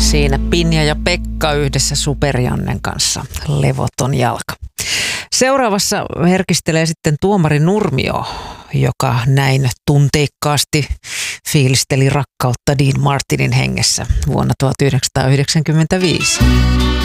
Siinä Pinja ja Pekka yhdessä Super-Jannen kanssa. Levoton jalka. Seuraavassa herkistelee sitten tuomari Nurmio, joka näin tunteikkaasti fiilisteli rakkautta Dean Martinin hengessä vuonna 1995.